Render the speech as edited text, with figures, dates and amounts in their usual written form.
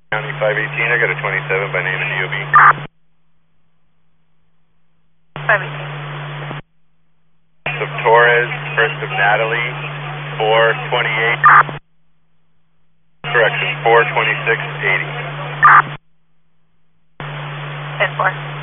County 518, I got a 27 by name and DOB. 518. Of Torres, first of Natalie, 428. Correction, 42680. 10-4.